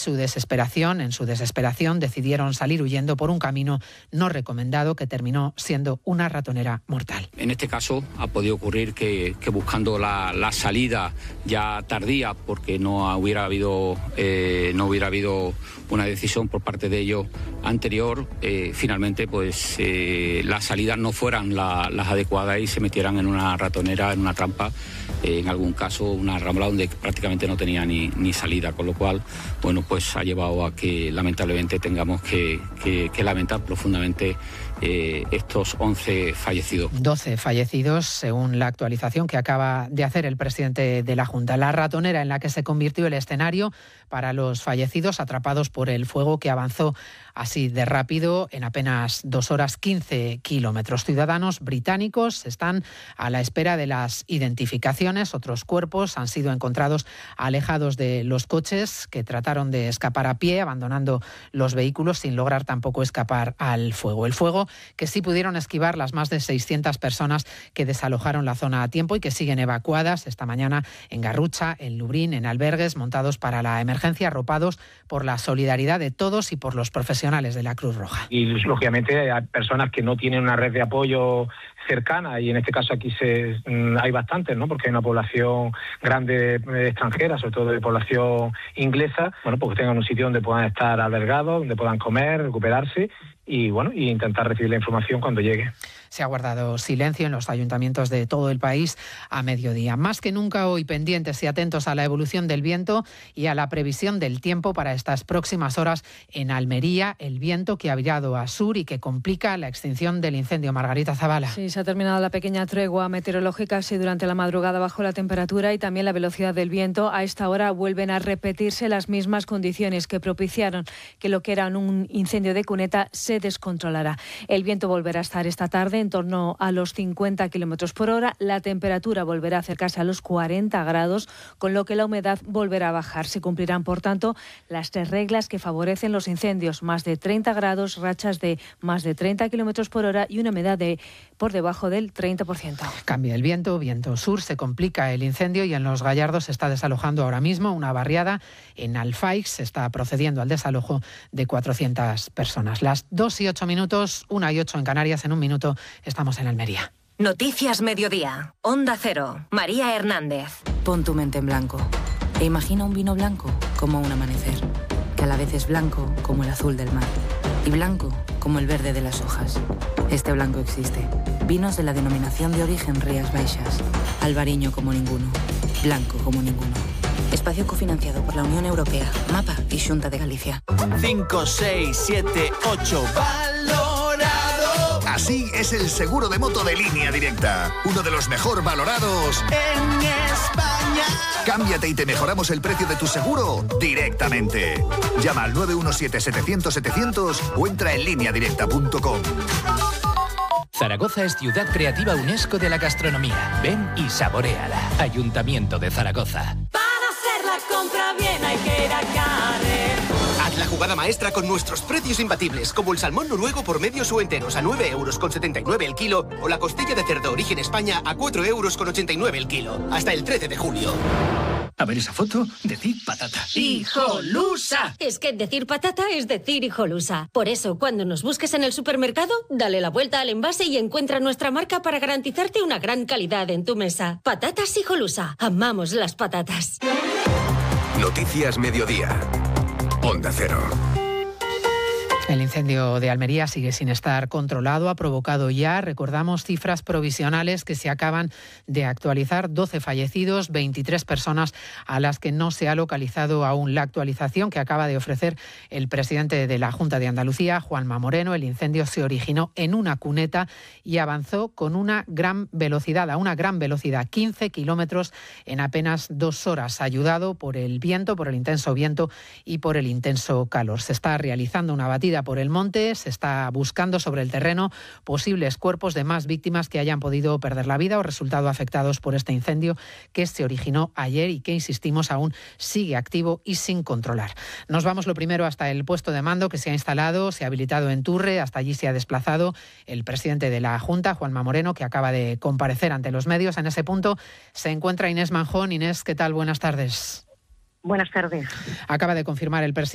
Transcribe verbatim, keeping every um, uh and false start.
su desesperación, en su desesperación decidieron salir huyendo por un camino no recomendado que terminó siendo una ratonera mortal. En este caso ha podido ocurrir que, que buscando la, la salida ya tardía, porque no hubiera habido eh, no hubiera habido una decisión por parte de ellos anterior, eh, finalmente pues eh, las salidas no fueran la, las adecuadas y se metieran en una ratonera, en una trampa, eh, en algún caso una rambla donde prácticamente no tenía ni, ni salida, con lo cual bueno pues ha llevado a que lamentablemente tengamos que, que, que lamentar profundamente Eh, estos once fallecidos. doce fallecidos, según la actualización que acaba de hacer el presidente de la Junta. La ratonera en la que se convirtió el escenario para los fallecidos atrapados por el fuego que avanzó así de rápido en apenas dos horas quince kilómetros. Ciudadanos británicos están a la espera de las identificaciones. Otros cuerpos han sido encontrados alejados de los coches que trataron de escapar a pie, abandonando los vehículos sin lograr tampoco escapar al fuego. El fuego que sí pudieron esquivar las más de seiscientas personas que desalojaron la zona a tiempo y que siguen evacuadas esta mañana en Garrucha, en Lurín, en albergues montados para la emergencia, arropados por la solidaridad de todos y por los profesionales de la Cruz Roja. Y lógicamente hay personas que no tienen una red de apoyo cercana, y en este caso aquí se hay bastantes, ¿no? Porque hay una población grande eh, extranjera, sobre todo de población inglesa, bueno, pues que tengan un sitio donde puedan estar albergados, donde puedan comer, recuperarse y bueno, y intentar recibir la información cuando llegue. Se ha guardado silencio en los ayuntamientos de todo el país a mediodía. Más que nunca hoy pendientes y atentos a la evolución del viento y a la previsión del tiempo para estas próximas horas en Almería, el viento que ha virado a sur y que complica la extinción del incendio. Margarita Zavala. Sí, se ha terminado la pequeña tregua meteorológica, sí, durante la madrugada bajó la temperatura y también la velocidad del viento. A esta hora vuelven a repetirse las mismas condiciones que propiciaron que lo que era un incendio de cuneta se descontrolara. El viento volverá a estar esta tarde en torno a los cincuenta kilómetros por hora. La temperatura volverá a acercarse a los cuarenta grados, con lo que la humedad volverá a bajar. Se cumplirán, por tanto, las tres reglas que favorecen los incendios: más de treinta grados, rachas de más de treinta kilómetros por hora y una humedad de por debajo del treinta por ciento. Cambia el viento, viento sur, se complica el incendio y en Los Gallardos se está desalojando ahora mismo una barriada. En Alfaix se está procediendo al desalojo de cuatrocientas personas. Las dos y ocho minutos, una y ocho en Canarias. En un minuto estamos en Almería. Noticias Mediodía. Onda Cero. María Hernández. Pon tu mente en blanco e imagina un vino blanco como un amanecer, que a la vez es blanco como el azul del mar y blanco como el verde de las hojas. Este blanco existe. Vinos de la denominación de origen Rías Baixas. Albariño como ninguno. Blanco como ninguno. Espacio cofinanciado por la Unión Europea, MAPA y Xunta de Galicia. cinco, seis, siete, ocho. Valorado. Así es el seguro de moto de Línea Directa. Uno de los mejor valorados en España. Cámbiate y te mejoramos el precio de tu seguro directamente. Llama al nueve uno siete, setecientos, setecientos o entra en línea directa punto com. Zaragoza es ciudad creativa UNESCO de la gastronomía. Ven y saboréala. Ayuntamiento de Zaragoza. Para hacer la compra bien hay que ir a Carrefour. Haz la jugada maestra con nuestros precios imbatibles, como el salmón noruego por medios o enteros a nueve euros con setenta y nueve el kilo o la costilla de cerdo origen España a cuatro euros con ochenta y nueve el kilo. Hasta el trece de julio. A ver esa foto, decir patata. ¡Hijolusa! Es que decir patata es decir hijolusa. Por eso, cuando nos busques en el supermercado, dale la vuelta al envase y encuentra nuestra marca para garantizarte una gran calidad en tu mesa. Patatas Hijolusa. Amamos las patatas. Noticias Mediodía. Onda Cero. El incendio de Almería sigue sin estar controlado. Ha provocado ya, recordamos, cifras provisionales que se acaban de actualizar. doce fallecidos, veintitrés personas a las que no se ha localizado aún. La actualización que acaba de ofrecer el presidente de la Junta de Andalucía, Juanma Moreno. El incendio se originó en una cuneta y avanzó con una gran velocidad, a una gran velocidad, quince kilómetros en apenas dos horas, ayudado por el viento, por el intenso viento y por el intenso calor. Se está realizando una batida por el monte, se está buscando sobre el terreno posibles cuerpos de más víctimas que hayan podido perder la vida o resultado afectados por este incendio que se originó ayer y que, insistimos, aún sigue activo y sin controlar. Nos vamos lo primero hasta el puesto de mando que se ha instalado, se ha habilitado en Turre. Hasta allí se ha desplazado el presidente de la Junta, Juanma Moreno, que acaba de comparecer ante los medios. En ese punto se encuentra Inés Manjón. Inés, ¿qué tal? Buenas tardes. Buenas tardes. Acaba de confirmar el presidente